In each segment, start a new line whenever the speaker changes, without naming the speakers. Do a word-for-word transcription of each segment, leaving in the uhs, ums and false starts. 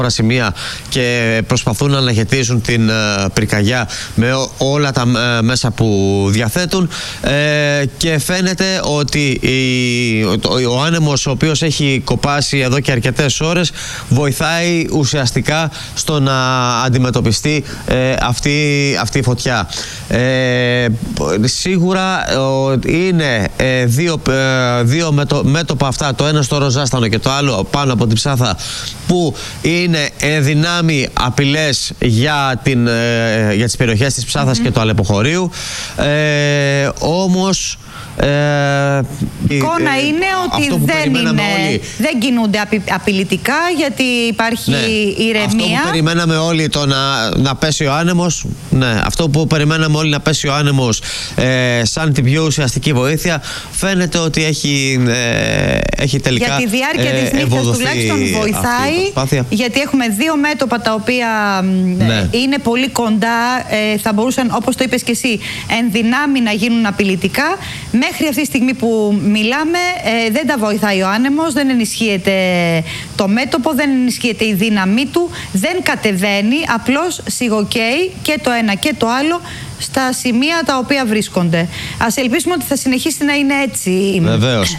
σημεία και προσπαθούν να αναχαιτήσουν την uh, πυρκαγιά με ό, όλα τα uh, μέσα που διαθέτουν ε, και φαίνεται ότι η, ο, ο άνεμος ο οποίος έχει κοπάσει εδώ και αρκετές ώρες βοηθάει ουσιαστικά στο να αντιμετωπιστεί ε, αυτή, αυτή η φωτιά. Ε, σίγουρα ε, είναι ε, δύο, ε, δύο μέτω, μέτωπα αυτά, το ένα στο Ροζάστανο και το άλλο πάνω από την Ψάθα, που είναι δυνάμει απειλές για, την, ε, για τις περιοχές της Ψάθας mm-hmm. και του Αλεποχωρίου. Ε, όμως Ε,
η εικόνα ε, είναι ότι δεν, είναι, δεν κινούνται απει, απειλητικά, γιατί υπάρχει ναι, ηρεμία.
Αυτό που περιμέναμε όλοι το να, να πέσει ο άνεμος, ναι, αυτό που περιμέναμε όλοι να πέσει ο άνεμος ε, σαν την πιο ουσιαστική βοήθεια, φαίνεται ότι έχει, ε, έχει τελικά
για τη διάρκεια ε, της νύχτας τουλάχιστον βοηθάει, γιατί έχουμε δύο μέτωπα τα οποία ναι. είναι πολύ κοντά, ε, θα μπορούσαν, όπως το είπες και εσύ, εν δυνάμει να γίνουν απειλητικά. Μέχρι αυτή τη στιγμή που μιλάμε ε, δεν τα βοηθάει ο άνεμος, δεν ενισχύεται το μέτωπο, δεν ενισχύεται η δύναμή του, δεν κατεβαίνει, απλώς σιγοκαίει και το ένα και το άλλο στα σημεία τα οποία βρίσκονται. Ας ελπίσουμε ότι θα συνεχίσει να είναι έτσι.
Βεβαίως.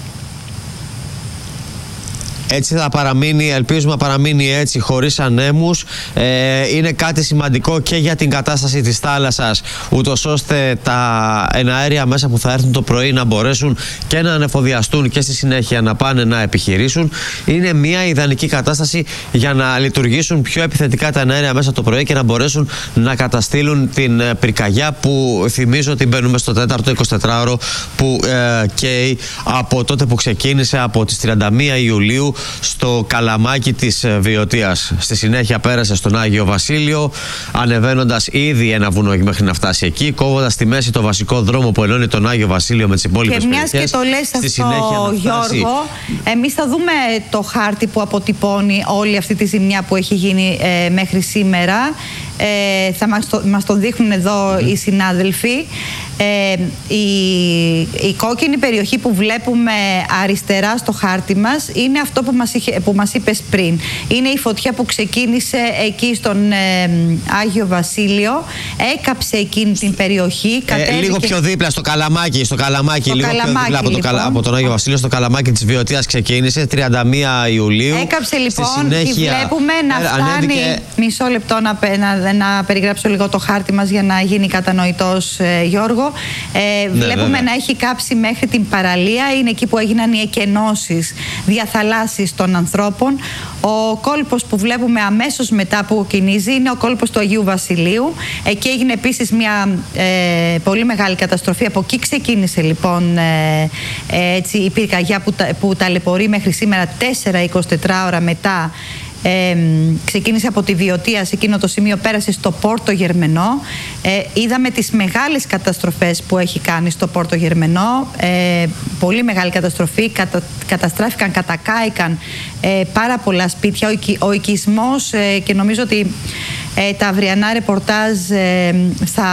Έτσι θα παραμείνει, ελπίζουμε να παραμείνει έτσι, χωρίς ανέμους. Ε, είναι κάτι σημαντικό και για την κατάσταση της θάλασσας, ούτως ώστε τα εναέρια μέσα που θα έρθουν το πρωί να μπορέσουν και να ανεφοδιαστούν και στη συνέχεια να πάνε να επιχειρήσουν. Είναι μια ιδανική κατάσταση για να λειτουργήσουν πιο επιθετικά τα εναέρια μέσα το πρωί και να μπορέσουν να καταστήλουν την πυρκαγιά που, θυμίζω ότι μπαίνουμε στο τέταρτο εικοσιτετράωρο που ε, καίει από τότε που ξεκίνησε από τις τριάντα μία Ιουλίου στο καλαμάκι της Βιωτίας. Στη συνέχεια πέρασε στον Άγιο Βασίλειο, ανεβαίνοντας ήδη ένα βουνό μέχρι να φτάσει εκεί, κόβοντας στη μέση το βασικό δρόμο που ενώνει τον Άγιο Βασίλειο με τις υπόλοιπες περιοχές.
Και μιας και το λες αυτό, Γιώργο, εμείς θα δούμε το χάρτη που αποτυπώνει όλη αυτή τη ζημιά που έχει γίνει ε, μέχρι σήμερα. Ε, θα μας το, μας το δείχνουν εδώ mm. οι συνάδελφοι. Ε, η, η κόκκινη περιοχή που βλέπουμε αριστερά στο χάρτη μας είναι αυτό που μας, είχε, που μας είπες πριν. Είναι η φωτιά που ξεκίνησε εκεί στον ε, Άγιο Βασίλειο, έκαψε εκείνη την περιοχή,
ε, λίγο πιο δίπλα στο Καλαμάκι, στο Καλαμάκι,
στο
λίγο
καλαμάκι,
πιο δίπλα από,
λοιπόν.
το, από τον Άγιο Βασίλειο, στο Καλαμάκι της Βιωτίας ξεκίνησε, τριάντα μία Ιουλίου.
Έκαψε λοιπόν,
συνέχεια,
και βλέπουμε να φτάνει,
ανέβηκε...
μισό λεπτό να, να, να περιγράψω λίγο το χάρτη μας για να γίνει κατανοητός, ε, Γιώργο. Ε, ναι, βλέπουμε βέβαια. να έχει κάψει μέχρι την παραλία, είναι εκεί που έγιναν οι εκενώσεις διαθαλάσσης των ανθρώπων. Ο κόλπος που βλέπουμε αμέσως μετά που κινίζει είναι ο κόλπος του Αγίου Βασιλείου. Εκεί έγινε επίσης μια ε, πολύ μεγάλη καταστροφή. Από εκεί ξεκίνησε λοιπόν ε, ε, έτσι, η πυρκαγιά που, τα, που ταλαιπωρεί μέχρι σήμερα τέσσερα εικοσιτετράωρα μετά. Ε, ξεκίνησε από τη Βιωτία, σε εκείνο το σημείο πέρασε στο Πόρτο Γερμενό. Ε, είδαμε τις μεγάλες καταστροφές που έχει κάνει στο Πόρτο Γερμενό. Ε, πολύ μεγάλη καταστροφή, κατα, καταστράφηκαν, κατακάηκαν ε, πάρα πολλά σπίτια, ο, οικι, ο οικισμός ε, και νομίζω ότι ε, τα αυριανά ρεπορτάζ ε, θα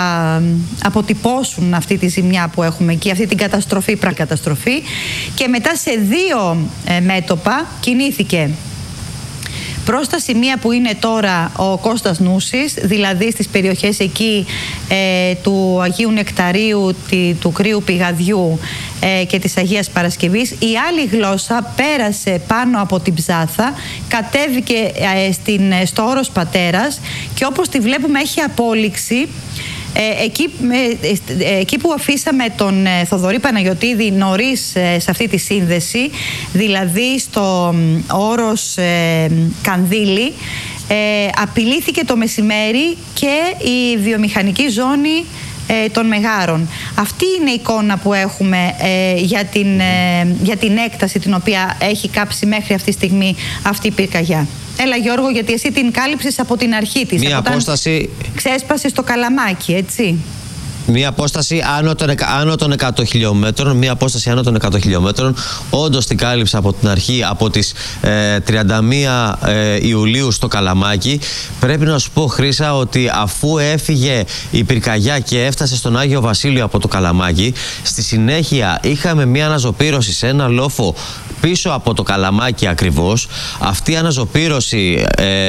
αποτυπώσουν αυτή τη ζημιά που έχουμε εκεί, αυτή την καταστροφή, πρακαταστροφή. Και μετά σε δύο ε, μέτωπα κινήθηκε προς τα σημεία που είναι τώρα ο Κώστας Νούσης, δηλαδή στις περιοχές εκεί ε, του Αγίου Νεκταρίου, τη, του Κρύου Πηγαδιού ε, και της Αγίας Παρασκευής. Η άλλη γλώσσα πέρασε πάνω από την Ψάθα, κατέβηκε ε, στην, στο Όρος Πατέρας και όπως τη βλέπουμε έχει απόλυξη. Ε, εκεί, ε, εκεί που αφήσαμε τον ε, Θοδωρή Παναγιωτίδη νωρίς ε, σε αυτή τη σύνδεση, δηλαδή στο ε, όρος ε, Κανδύλη, ε, απειλήθηκε το μεσημέρι και η βιομηχανική ζώνη ε, των Μεγάρων. Αυτή είναι η εικόνα που έχουμε ε, για, την, ε, για την έκταση την οποία έχει κάψει μέχρι αυτή τη στιγμή αυτή η πυρκαγιά. Έλα Γιώργο, γιατί εσύ την κάλυψες από την αρχή της.
Μία απόσταση...
Ξέσπασε στο Καλαμάκι, έτσι.
Μία απόσταση άνω των, άνω των εκατό χιλιόμετρων, μία απόσταση άνω των εκατό χιλιόμετρων. Όντως την κάλυψα από την αρχή, από τις ε, τριάντα μία ε, Ιουλίου στο Καλαμάκι. Πρέπει να σου πω, Χρύσα, ότι αφού έφυγε η πυρκαγιά και έφτασε στον Άγιο Βασίλειο από το Καλαμάκι, στη συνέχεια είχαμε μία αναζωπήρωση σε ένα λόφο πίσω από το Καλαμάκι ακριβώς. Αυτή η αναζωπήρωση... Ε,